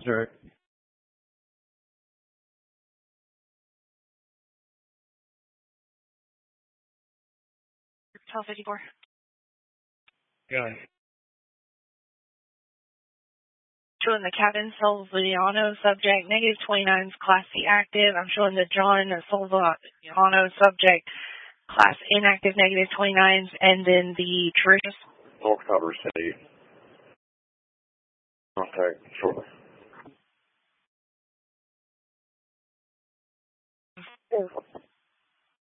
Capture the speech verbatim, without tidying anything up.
Sure. twelve fifty-four. Yeah. Showing the Captain Solviano subject, negative twenty-nine is Class C active. I'm showing the John Solviano subject, Class inactive, negative twenty-nines, and then the Trish. All cover city. Contact shortly. Oh.